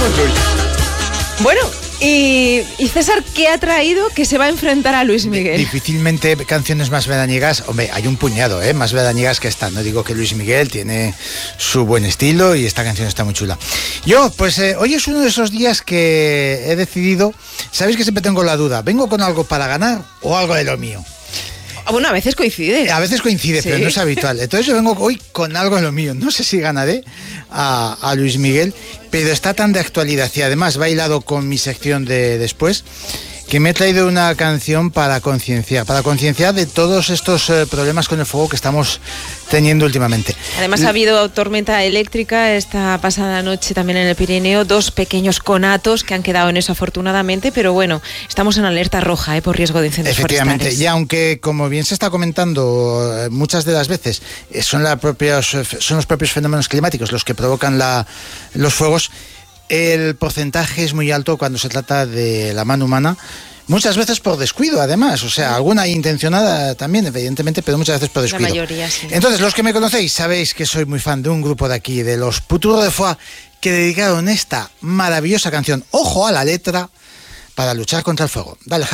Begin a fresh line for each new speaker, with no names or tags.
Bueno, y César, ¿qué ha traído que se va a enfrentar a Luis Miguel?
Difícilmente canciones más veraniegas. Hombre, hay un puñado, más veraniegas que esta. No digo que Luis Miguel tiene su buen estilo y esta canción está muy chula. Yo, pues hoy es uno de esos días que he decidido. Sabéis que siempre tengo la duda, ¿vengo con algo para ganar o algo de lo mío?
Bueno, a veces coincide.
A veces coincide, sí. Pero no es habitual. Entonces yo vengo hoy con algo de lo mío. No sé si ganaré a Luis Miguel, pero está tan de actualidad y además va hilado con mi sección de después, que me he traído una canción para concienciar de todos estos problemas con el fuego que estamos teniendo últimamente.
Además ha habido tormenta eléctrica esta pasada noche también en el Pirineo, 2 pequeños conatos que han quedado en eso afortunadamente, pero bueno, estamos en alerta roja por riesgo de incendios
efectivamente,
forestales.
Y aunque, como bien se está comentando muchas de las veces, son los propios fenómenos climáticos los que provocan los fuegos, el porcentaje es muy alto cuando se trata de la mano humana, muchas veces por descuido además, o sea, alguna intencionada también evidentemente, pero muchas veces por descuido.
La mayoría, sí.
Entonces, los que me conocéis sabéis que soy muy fan de un grupo de aquí, de los Poutours de Foix, que dedicaron esta maravillosa canción, ojo a la letra, para luchar contra el fuego. Dale,